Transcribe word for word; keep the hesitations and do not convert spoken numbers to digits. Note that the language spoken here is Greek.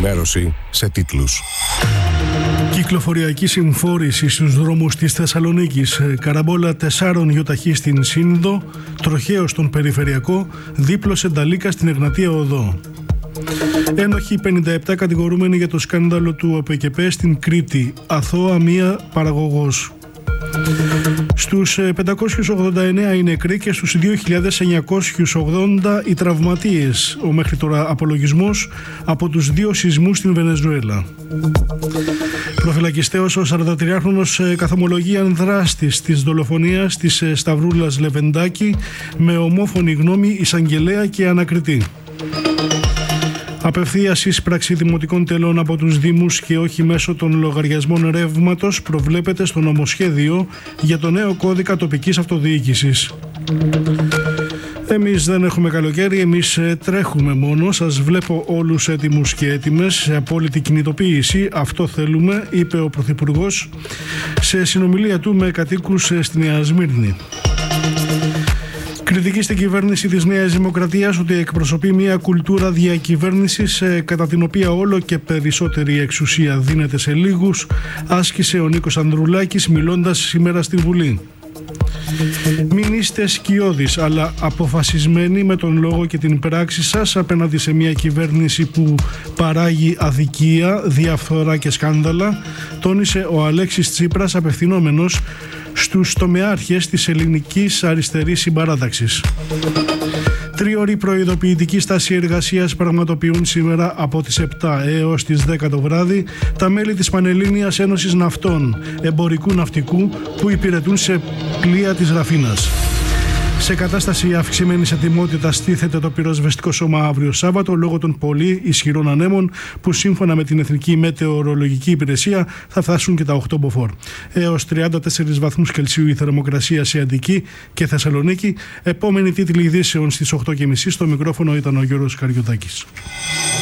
ενημέρωση σε τίτλους. Κυκλοφοριακή συμφόρηση στους δρόμους της Θεσσαλονίκης. Καραμπόλα τεσσάρων γιοταχή στην Σύνδο, τροχαίο στον Περιφερειακό, δίπλωσε Νταλίκα στην Εγνατία Οδό. Ένοχοι πενήντα επτά κατηγορούμενοι για το σκάνδαλο του ΟΠΕΚΕΠΕ στην Κρήτη. Αθώα μία παραγωγός. Στους πεντακόσιους ογδόντα εννέα οι νεκροί και στους δύο χιλιάδες εννιακόσιους ογδόντα οι τραυματίες. Ο μέχρι τώρα απολογισμός από τους δύο σεισμούς στην Βενεζουέλα. Προφυλακιστέος ο σαραντατριάχρονος καθομολογεί αν δράστης της δολοφονίας της Σταυρούλας Λεβεντάκη με ομόφωνη γνώμη εισαγγελέα και ανακριτή. Απευθείας εισπράξη δημοτικών τελών από τους Δήμους και όχι μέσω των λογαριασμών ρεύματος προβλέπεται στο νομοσχέδιο για το νέο κώδικα τοπικής αυτοδιοίκησης. Εμείς δεν έχουμε καλοκαίρι, εμείς τρέχουμε μόνο. Σας βλέπω όλους έτοιμους και έτοιμες σε απόλυτη κινητοποίηση. Αυτό θέλουμε, είπε ο Πρωθυπουργός σε συνομιλία του με κατοίκους στη Νέα Σμύρνη. Κριτική στην κυβέρνηση της Νέας Δημοκρατίας ότι εκπροσωπεί μια κουλτούρα διακυβέρνησης κατά την οποία όλο και περισσότερη εξουσία δίνεται σε λίγους, άσκησε ο Νίκος Ανδρουλάκης μιλώντας σήμερα στη Βουλή. Μην είστε σκιώδεις, αλλά αποφασισμένοι με τον λόγο και την πράξη σας απέναντι σε μια κυβέρνηση που παράγει αδικία, διαφθορά και σκάνδαλα, τόνισε ο Αλέξης Τσίπρας απευθυνόμενος στους τομεάρχες της ελληνικής αριστερής συμπαράταξης. Τρίωρη προειδοποιητική στάση εργασίας πραγματοποιούν σήμερα από τις επτά έως τις δέκα το βράδυ τα μέλη της Πανελλήνιας Ένωσης Ναυτών, εμπορικού ναυτικού που υπηρετούν σε πλοία της Ραφίνας. Σε κατάσταση αυξημένης ετοιμότητας στήθεται το πυροσβεστικό σώμα αύριο Σάββατο λόγω των πολύ ισχυρών ανέμων που σύμφωνα με την Εθνική Μετεωρολογική Υπηρεσία θα φτάσουν και τα οκτώ μποφόρ. Έως τριάντα τέσσερις βαθμούς Κελσίου η θερμοκρασία σε Αττική και Θεσσαλονίκη. Επόμενη τίτλη ειδήσεων στις οκτώ και μισή. Στο μικρόφωνο ήταν ο Γιώργος Καριωτάκης.